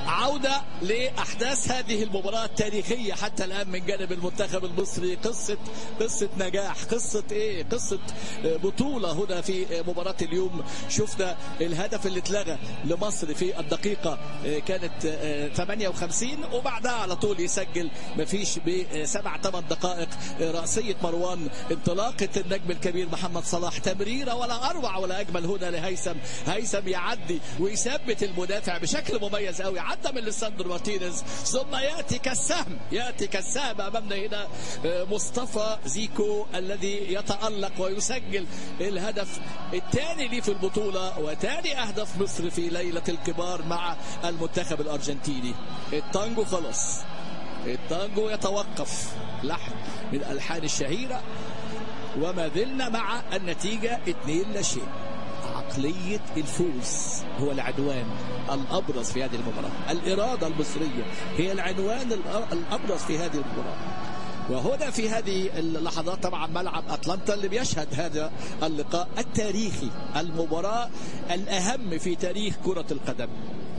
عودة لأحداث هذه المباراة التاريخية حتى الآن من جانب المنتخب المصري. قصة نجاح، قصة بطولة هنا في مباراة اليوم. شفنا الهدف اللي اتلغى لمصر في الدقيقة كانت 58 وبعدها على طول يسجل مفيش ب7-8 دقائق رأسية مروان، انطلاقة النجم الكبير محمد صلاح، تمريرة ولا أروع ولا أجمل هنا لهيثم يعدي ويثبت المدافع بشكل مميز قوي، عدى من ليساندرو مارتينيز ثم يأتي كالسهم أمامنا هنا مصطفى زيكو الذي يتألق ويسجل الهدف الثاني ليه في البطولة وثاني أهداف مصر في ليلة الكبار مع المنتخب الأرجنتيني. التانجو خلاص، التانجو يتوقف، لحن من الألحان الشهيرة، وما زلنا مع النتيجة 2-0. عقلية الفوز هو العنوان الأبرز في هذه المباراة، الإرادة المصرية هي العنوان الأبرز في هذه المباراة. وهنا في هذه اللحظات طبعا ملعب أتلانتا اللي بيشهد هذا اللقاء التاريخي، المباراة الأهم في تاريخ كرة القدم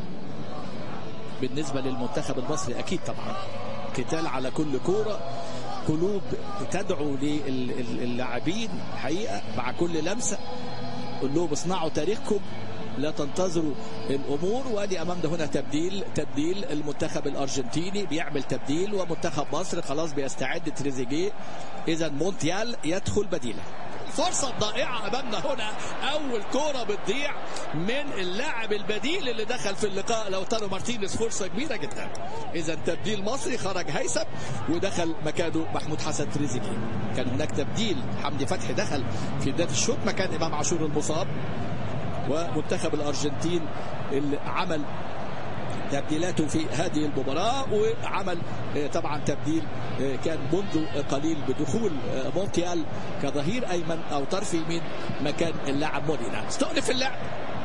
بالنسبة للمنتخب المصري. أكيد طبعا قتال على كل كورة، قلوب تدعو للاعبين حقيقة مع كل لمسة، قل لهم اصنعوا تاريخكم، لا تنتظروا الامور. وادي امامنا هنا تبديل المنتخب الارجنتيني بيعمل تبديل، ومنتخب مصر خلاص بيستعد تريزيجيه، اذا مونتيال يدخل بديله. فرصة ضائعة أمامنا هنا، أول كورة بتضيع من اللاعب البديل اللي دخل في اللقاء لوتارو مارتينيز، فرصة كبيرة جدا. إذا تبديل مصري، خرج هيثم ودخل مكانه محمود حسن تريزيجيه. كان هناك تبديل، حمدي فتحي دخل في بداية الشوط مكان إمام عاشور المصاب، ومنتخب الأرجنتين اللي عمل تبديلاته في هذه المباراة، وعمل طبعا تبديل كان منذ قليل بدخول مونتيال كظهير أيمن أو طرف يمين مكان اللاعب مولينا. استؤنف اللعب،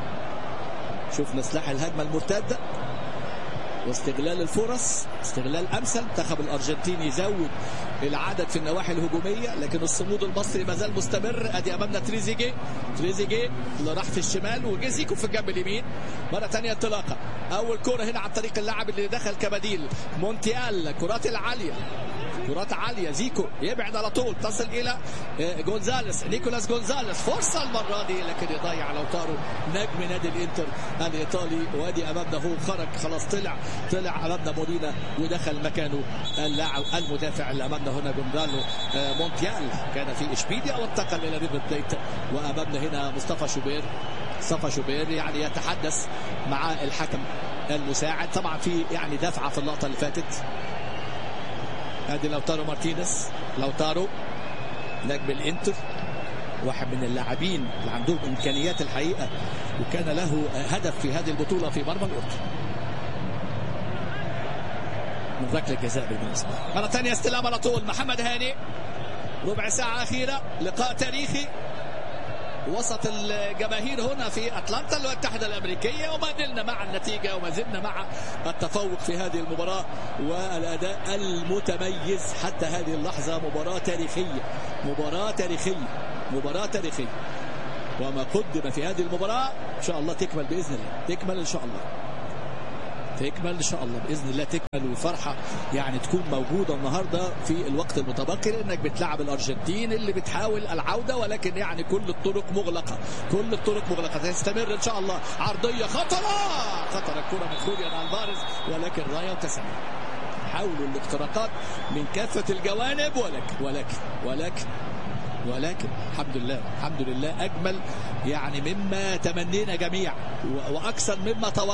شفنا سلاح الهجمة المرتدة واستغلال الفرص، استغلال أمثل. منتخب الأرجنتين يزود العدد في النواحي الهجومية، لكن الصمود المصري ما زال مستمر. ادي امامنا تريزيجيه اللي راح في الشمال، وجيزيكو في الجنب اليمين. مرة ثانية انطلاقة، أول كرة هنا عن طريق اللاعب اللي دخل كبديل مونتيال. كرات عالية، زيكو يبعد على طول، تصل إلى نيكولاس جونزاليس، فرصة المرة دي لكن يضيع لوتارو نجم نادي الإنتر الإيطالي. وادي أمامنا هو خرج خلاص، طلع أمامنا مولينا ودخل مكانه اللاعب المدافع اللي أمامنا هنا جونزالو مونتيال، كان في إشبيليا وانتقل إلى ريفر بليت. وأمامنا هنا مصطفى شوبير يعني يتحدث مع الحكم المساعد، طبعا في يعني دفعة في اللقطة اللي فاتت. ادي لوتارو مارتينيز، لوتارو نجم الانتر، واحد من اللاعبين اللي عندهم امكانيات الحقيقه، وكان له هدف في هذه البطوله في مرمى الاردن من ركله جزاء بالمناسبه. مره ثانيه استلام على طول محمد هاني، ربع ساعه اخيره، لقاء تاريخي وسط الجماهير هنا في أتلانتا المتحدة الأمريكية، وما زلنا مع النتيجة وما زلنا مع التفوق في هذه المباراة والأداء المتميز حتى هذه اللحظة. مباراة تاريخية، وما قدم في هذه المباراة إن شاء الله تكمل بإذن الله، تكمل إن شاء الله بإذن الله، تكمل. والفرحة يعني تكون موجودة النهاردة في الوقت المتبقي، لأنك بتلعب الأرجنتين اللي بتحاول العودة، ولكن يعني كل الطرق مغلقة، تستمر إن شاء الله. عرضية خطرة الكرة من خوليان ألفاريز، ولكن راية وتسمى. حاولوا الاختراقات من كافة الجوانب، ولكن الحمد لله أجمل يعني مما تمنينا جميعا، وأكثر مما توقع.